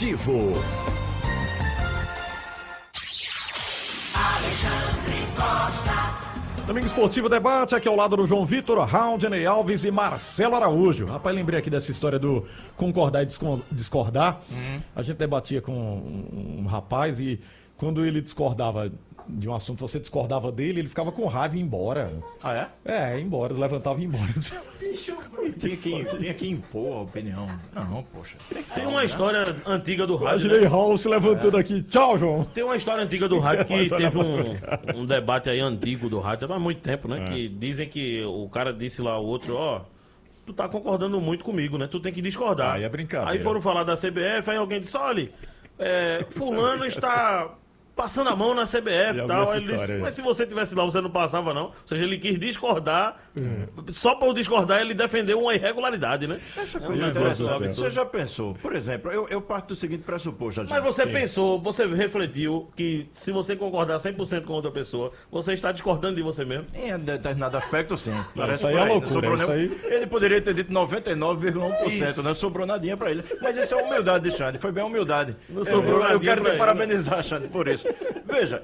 Esportivo. Domingo Esportivo Debate, aqui ao lado do João Vitor, Raudney Alves e Marcelo Araújo. Rapaz, lembrei aqui dessa história do concordar e discordar. A gente debatia com um rapaz e quando ele discordava de um assunto, você discordava dele, ele ficava com raiva e ia embora. Ah, é? É, ia embora, levantava e ia embora. Tinha que impor a opinião. Não, poxa. Tem uma história antiga do rádio. Imaginei Né? Raul se levantando aqui. Tchau, João. Tem uma história antiga do rádio que Mas olha teve pra um debate aí antigo do rádio, há muito tempo, né? Que dizem que o cara disse lá ao outro, tu tá concordando muito comigo, né? Tu tem que discordar. Aí é brincadeira. Aí foram falar da CBF, aí alguém disse, olha, fulano está passando a mão na CBF e tal. Aí ele disse, mas se você tivesse lá, você não passava, não. Ou seja, ele quis discordar. Só para discordar, ele defendeu uma irregularidade, né? Essa um coisa negócio interessante. absurdo. Você já pensou? Por exemplo, eu parto do seguinte pressuposto. Mas você pensou, você refletiu que se você concordar 100% com outra pessoa, você está discordando de você mesmo? Em determinado aspecto, sim. Isso aí é loucura, isso aí. Ele poderia ter dito 99,1%, não sobrou nadinha pra ele. Mas isso é humildade de Xande, foi bem a humildade. Não sobrou eu nadinha quero pra te ele, parabenizar, Xande, por isso. Veja,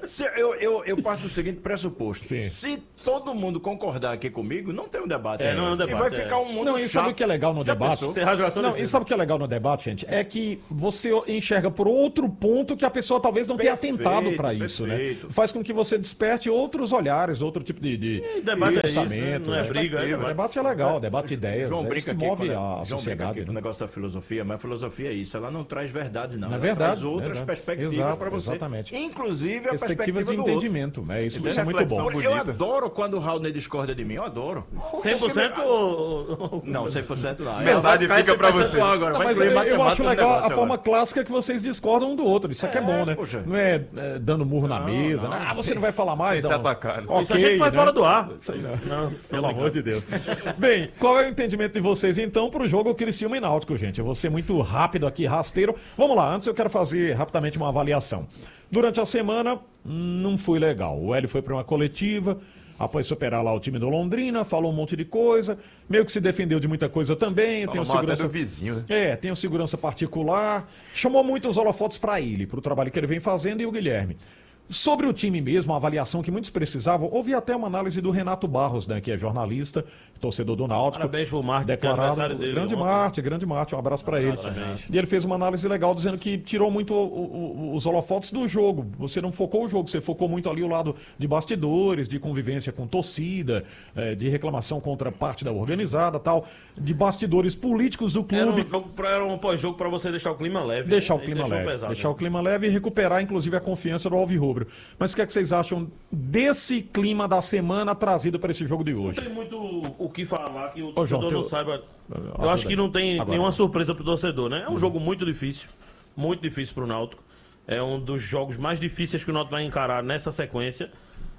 eu parto do seguinte pressuposto. Sim. Se todo mundo concordar aqui comigo, não tem um debate. Não é um debate, E vai ficar um mundo Não, e sabe chato. o que é legal no Já debate? pensou? Você rasgação Não, e sabe o que é legal no debate, gente? É que você enxerga por outro ponto que a pessoa talvez não tenha Perfeito, atentado para isso, perfeito. né? Faz com que você desperte outros olhares, outro tipo de debate é isso, né? pensamento. Não é briga, é O debate. debate é legal, debate de ideias, João é isso brinca que aqui, move quando- a João brinca sociedade. aqui com o Né? negócio da filosofia, mas a filosofia é isso, ela não traz verdades, não. Não é Ela verdade, traz outras verdade. perspectivas Exato, para você. exatamente. Inclusive a Perspectivas de perspectiva do outro. entendimento, né? Isso Entendeu? é muito bom. Porque eu adoro quando o Raul discorda de mim, eu adoro. 100% ou... Não, 100% não. Metade fica pra você. Agora. Não, Vai mas incluir eu acho matemática no legal a negócio forma agora. clássica que vocês discordam um do outro. Isso aqui é bom, né? poxa. Não é dando murro na mesa. não. Né? Ah, você não vai falar mais? Sem se não. atacar. Isso a gente faz fora do ar. Isso aí não. Não, Pelo amor de Deus. Bem, qual é o entendimento de vocês então para o jogo Criciúma e Náutico, gente? Eu vou ser muito rápido aqui, rasteiro. Vamos lá, antes eu quero fazer rapidamente uma avaliação. Durante a semana, não foi legal. O Hélio foi para uma coletiva, após superar lá o time do Londrina, falou um monte de coisa, meio que se defendeu de muita coisa também. Tem Fala um mal até segurança... do vizinho, né? Tem um segurança particular, chamou muitos holofotes para ele, para o trabalho que ele vem fazendo, e o Guilherme. Sobre o time mesmo, a avaliação que muitos precisavam, houve até uma análise do Renato Barros, né, que é jornalista, torcedor do Náutico. Parabéns pro Marte, que é declarado, aniversário dele grande Marte, um abraço para ele. Parabéns. E ele fez uma análise legal dizendo que tirou muito os holofotes do jogo. Você não focou o jogo, você focou muito ali o lado de bastidores, de convivência com torcida, de reclamação contra parte da organizada, tal, de bastidores políticos do clube. Era um pós-jogo pra você deixar o clima leve. Deixar o Aí clima deixou leve. pesado, Deixar né? o clima leve e recuperar, inclusive, a confiança do Alvirrubro. Mas o que é que vocês acham desse clima da semana trazido para esse jogo de Não hoje? tem muito o que falar que o Ô, João, torcedor não saiba. Eu ajuda acho que aí. não tem Agora. nenhuma surpresa pro torcedor, né? É um jogo muito difícil pro Náutico. É um dos jogos mais difíceis que o Náutico vai encarar nessa sequência.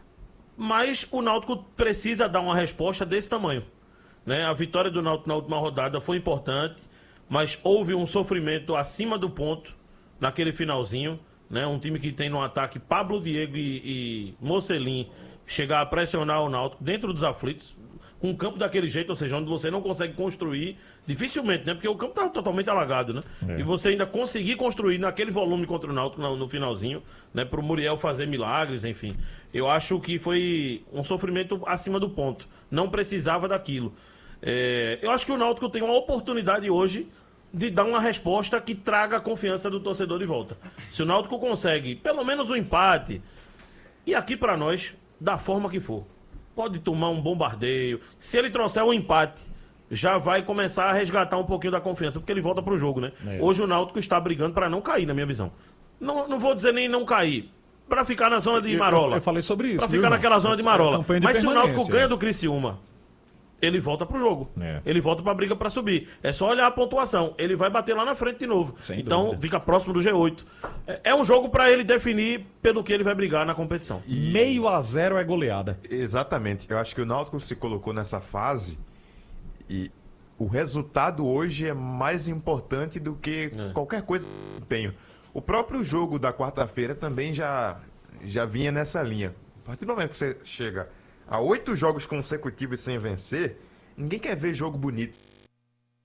Mas o Náutico precisa dar uma resposta desse tamanho, né? A vitória do Náutico na última rodada foi importante, mas houve um sofrimento acima do ponto naquele finalzinho, né? Um time que tem no ataque Pablo Diego e Mocelin chegar a pressionar o Náutico dentro dos aflitos, com um campo daquele jeito, ou seja, onde você não consegue construir, dificilmente, né? Porque o campo tá totalmente alagado, né? E você ainda conseguir construir naquele volume contra o Náutico no finalzinho, né? Pro Muriel fazer milagres, enfim. Eu acho que foi um sofrimento acima do ponto. Não precisava daquilo. Eu acho que o Náutico tem uma oportunidade hoje de dar uma resposta que traga a confiança do torcedor de volta. Se o Náutico consegue pelo menos um empate, e aqui pra nós, da forma que for, pode tomar um bombardeio. Se ele trouxer um empate, já vai começar a resgatar um pouquinho da confiança, porque ele volta pro jogo, né? Hoje o Náutico está brigando para não cair, na minha visão. Não vou dizer nem não cair, para ficar na zona de marola. Eu falei sobre isso. Pra viu, ficar irmão? naquela zona de marola. Campanha de Mas se o Náutico permanência. ganha do Criciúma, ele volta pro jogo. Ele volta pra briga pra subir. É só olhar a pontuação. Ele vai bater lá na frente de novo. Sem então dúvida. fica próximo do G8. É um jogo pra ele definir pelo que ele vai brigar na competição. 0,5 é goleada. Exatamente. Eu acho que o Náutico se colocou nessa fase e o resultado hoje é mais importante do que qualquer coisa de desempenho. O próprio jogo da quarta-feira também já vinha nessa linha. A partir do momento que você chega a 8 jogos consecutivos sem vencer, ninguém quer ver jogo bonito.